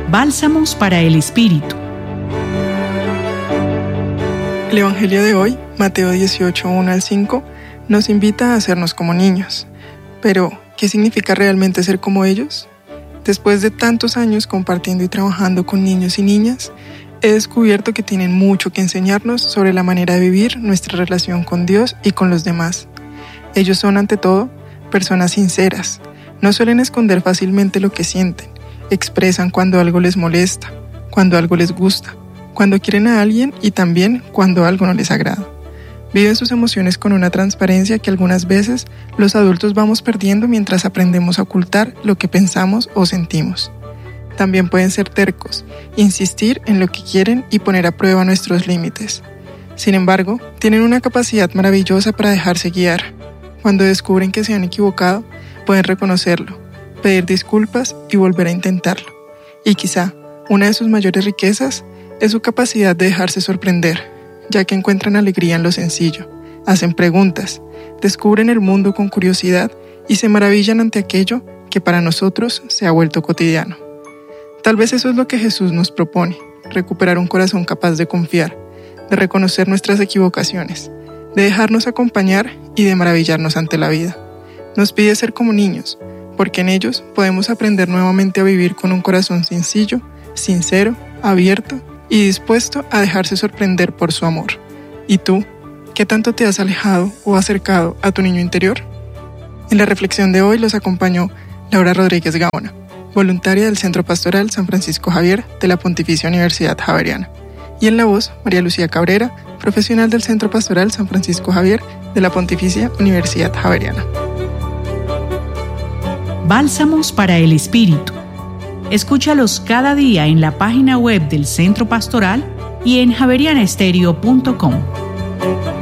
Bálsamos para el Espíritu. El Evangelio de hoy, Mateo 18, 1 al 5, nos invita a hacernos como niños. Pero, ¿qué significa realmente ser como ellos? Después de tantos años compartiendo y trabajando con niños y niñas, he descubierto que tienen mucho que enseñarnos sobre la manera de vivir nuestra relación con Dios y con los demás. Ellos son, ante todo, personas sinceras. No suelen esconder fácilmente lo que sienten. Expresan cuando algo les molesta, cuando algo les gusta, cuando quieren a alguien y también cuando algo no les agrada. Viven sus emociones con una transparencia que algunas veces los adultos vamos perdiendo mientras aprendemos a ocultar lo que pensamos o sentimos. También pueden ser tercos, insistir en lo que quieren y poner a prueba nuestros límites. Sin embargo, tienen una capacidad maravillosa para dejarse guiar. Cuando descubren que se han equivocado, pueden reconocerlo, pedir disculpas y volver a intentarlo. Y quizá una de sus mayores riquezas es su capacidad de dejarse sorprender, ya que encuentran alegría en lo sencillo, hacen preguntas, descubren el mundo con curiosidad y se maravillan ante aquello que para nosotros se ha vuelto cotidiano. Tal vez eso es lo que Jesús nos propone, recuperar un corazón capaz de confiar, de reconocer nuestras equivocaciones, de dejarnos acompañar y de maravillarnos ante la vida. Nos pide ser como niños, porque en ellos podemos aprender nuevamente a vivir con un corazón sencillo, sincero, abierto y dispuesto a dejarse sorprender por su amor. ¿Y tú? ¿Qué tanto te has alejado o acercado a tu niño interior? En la reflexión de hoy los acompañó Laura Rodríguez Gaona, voluntaria del Centro Pastoral San Francisco Javier de la Pontificia Universidad Javeriana. Y en la voz, María Lucía Cabrera, profesional del Centro Pastoral San Francisco Javier de la Pontificia Universidad Javeriana. Bálsamos para el Espíritu. Escúchalos cada día en la página web del Centro Pastoral y en javerianaestereo.com.